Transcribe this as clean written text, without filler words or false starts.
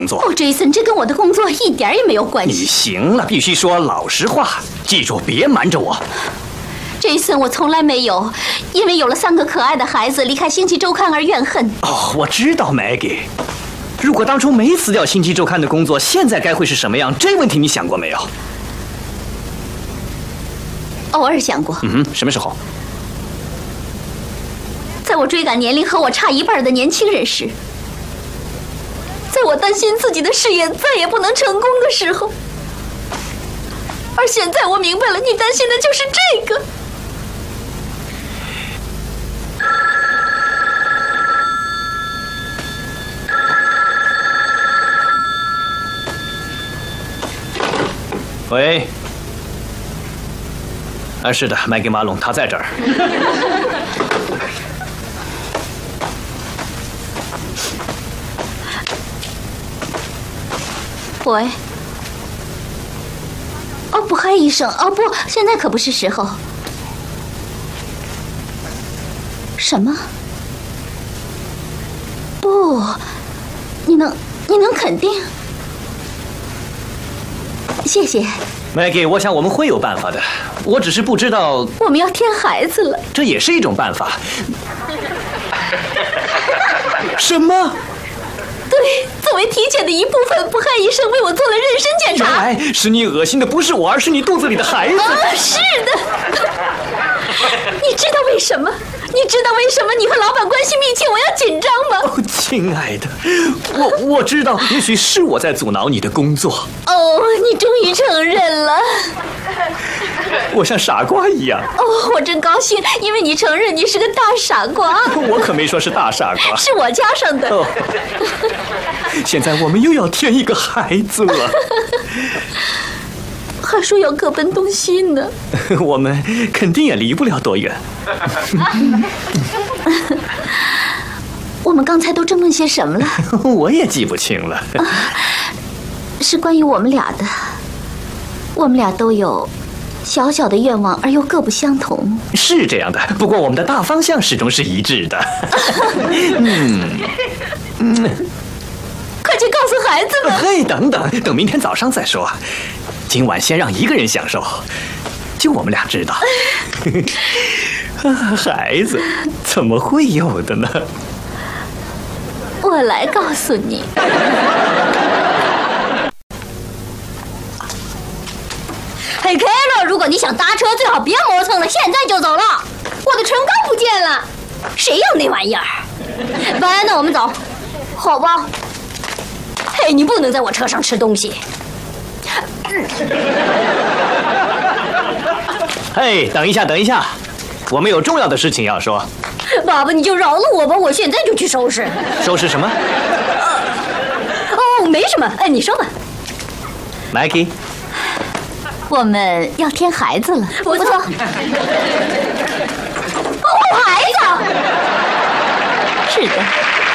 工作。 哦，杰森，这跟我的工作一点也没有关你系。 行了，必须说老实话，记住，别瞒着我。 杰森，我从来没有因为有了3个可爱的孩子离开《星期周刊》而怨恨。 哦，我知道 Maggie。如果当初没辞掉《星期周刊》的工作，现在该会是什么样？这问题你想过没有？ 偶尔想过。 什么时候？ 在我追赶年龄和我差一半的年轻人时，在我担心自己的事业再也不能成功的时候，而现在我明白了，你担心的就是这个。 喂。啊，是的，麦给马龙，他在这儿。 喂。哦不，嗨，医生。哦不，现在可不是时候。什么？不，你能肯定？谢谢。 Maggie， 我想我们会有办法的，我只是不知道。 我们要添孩子了， 这也是一种办法。什么？ 对，作为体检的一部分，不害医生为我做了妊娠检查。 原来使你恶心的不是我，而是你肚子里的孩子。 是的。你知道为什么？你知道为什么你和老板关系密切，我要紧张吗？ 哦，亲爱的，我知道，也许是我在阻挠你的工作。 哦，你终于承认了。 我像傻瓜一样。 哦，我真高兴，因为你承认你是个大傻瓜。 我可没说是大傻瓜， 是我加上的。 哦，现在我们又要添一个孩子了。 还说要各奔东西呢。 我们肯定也离不了多远。 我们刚才都争论些什么了？ 我也记不清了。 是关于我们俩的。我们俩都有小小的愿望，而又各不相同。 是这样的，不过我们的大方向始终是一致的。 快去告诉孩子们。 嘿，等明天早上再说。今晚先让一个人享受，就我们俩知道。孩子怎么会有的呢？ 我来告诉你。 嘿 ，Carol， 如果你想搭车，最好别磨蹭了，现在就走了。我的唇膏不见了，谁用那玩意儿？拜，那我们走。好吧。嘿，你不能在我车上吃东西。 嘿，等一下，我们有重要的事情要说。 爸爸，你就饶了我吧，我现在就去收拾。 收拾什么？ 哦，没什么，哎，你说吧。 Maggie， 我们要添孩子了。 不错。哦，孩子。 是的。